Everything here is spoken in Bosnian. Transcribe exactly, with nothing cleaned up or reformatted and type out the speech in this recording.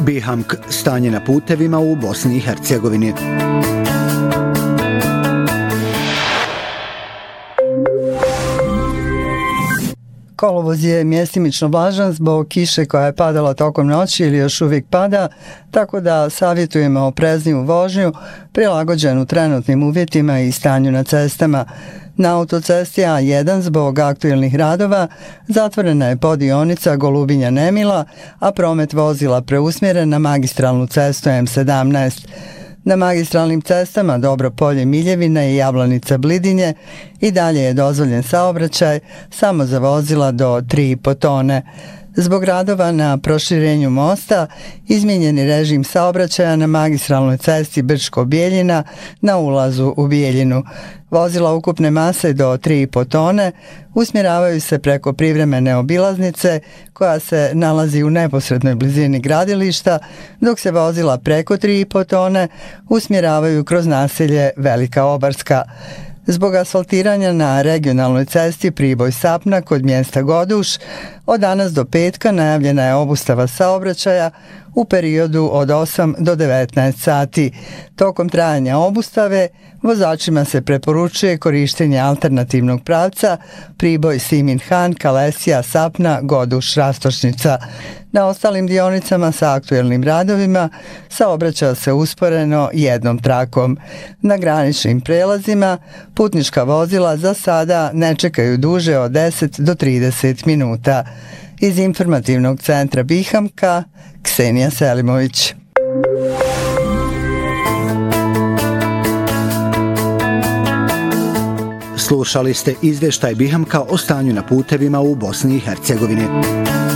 Bihamk, stanje na putevima u Bosni i Hercegovini. Kolovoz je mjestimično vlažan zbog kiše koja je padala tokom noći ili još uvijek pada, tako da savjetujemo oprezniju vožnju prilagođenu trenutnim uvjetima i stanju na cestama. Na autocesti A jedan zbog aktuelnih radova zatvorena je podionica Golubinja-Nemila, a promet vozila preusmjeren na magistralnu cestu M sedamnaest. Na magistralnim cestama Dobro Polje-Miljevina i Jablanica-Blidinje i dalje je dozvoljen saobraćaj samo za vozila do tri i po tone. Zbog radova na proširenju mosta izmijenjen je režim saobraćaja na magistralnoj cesti Brčko-Bijeljina na ulazu u Bijeljinu. Vozila ukupne mase do tri i po tone usmjeravaju se preko privremene obilaznice koja se nalazi u neposrednoj blizini gradilišta, dok se vozila preko tri i po tone usmjeravaju kroz naselje Velika Obarska. Zbog asfaltiranja na regionalnoj cesti Priboj-Sapna kod mjesta Goduš, od danas do petka najavljena je obustava saobraćaja u periodu od osam do devetnaest sati. Tokom trajanja obustave vozačima se preporučuje korištenje alternativnog pravca Priboj-Simin-Han, Kalesija-Sapna, Goduš-Rastošnica. Na ostalim dionicama sa aktuelnim radovima saobraća se usporeno jednom trakom. Na graničnim prelazima putnička vozila za sada ne čekaju duže od deset do trideset minuta. Iz informativnog centra Bihamka, Ksenija Selimović. Slušali ste izvještaj Bihamka o stanju na putevima u Bosni i Hercegovini.